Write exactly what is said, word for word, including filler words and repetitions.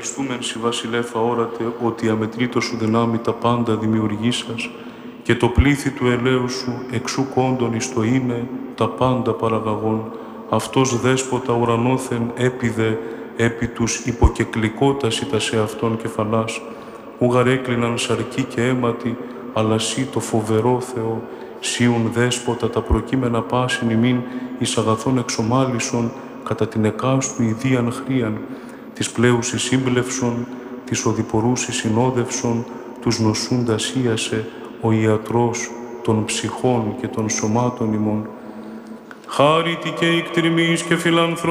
ευχαριστούμεν σοι βασιλέφα όρατε, ότι αμετρήτω σου δυνάμει τα πάντα δημιουργήσας και το πλήθη του ελαίου σου εξού κόντων εις το είμαι τα πάντα παραγαγών. Αυτός δέσποτα ουρανόθεν έπιδε επί τους υποκεκλικότας ητα σε αυτόν κεφαλάς. Ούγαρ έκλειναν σαρκή και αίματι, αλλά σύ το φοβερό Θεό, σίουν δέσποτα τα προκείμενα πάσιν ημίν εις αγαθών εξομάλισον κατά την εκάστου ιδίαν χρίαν, της πλέουσης σύμπλευσον, της οδηπορούσης συνόδευσον, τους νοσούντας ίασε ο ιατρός των ψυχών και των σωμάτων ημών. Χάριτη και ικτριμής και φιλανθρωπής